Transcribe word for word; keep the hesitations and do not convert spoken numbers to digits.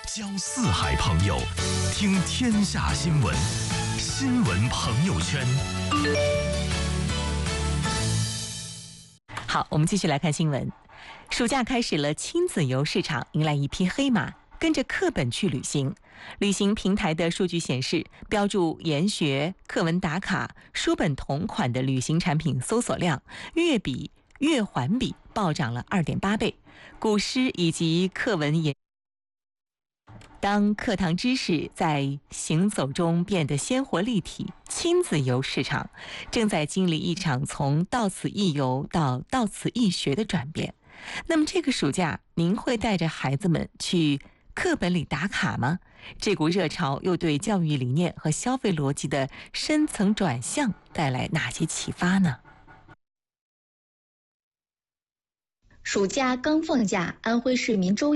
交四海朋友，听天下新闻，新闻朋友圈。 好，我们继续来看新闻。暑假开始了，亲子游市场迎来一匹黑马，跟着课本去旅行。旅行平台的数据显示，标注研学、课文打卡、书本同款的旅行产品搜索量月比月环比暴涨了 二点八倍。古诗以及课文研当课堂知识在行走中变得鲜活立体，亲子游市场正在经历一场从到此一游到到此一学的转变。那么这个暑假，您会带着孩子们去课本里打卡吗？这股热潮又对教育理念和消费逻辑的深层转向带来哪些启发呢？ 暑假刚放假，安徽市民周